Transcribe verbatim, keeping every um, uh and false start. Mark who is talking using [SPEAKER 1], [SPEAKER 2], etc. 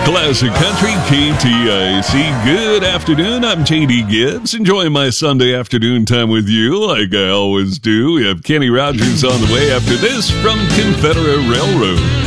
[SPEAKER 1] Classic Country, K T I C. Good afternoon. I'm J D Gibbs, enjoying my Sunday afternoon time with you like I always do. We have Kenny Rogers on the way after this from Confederate Railroad.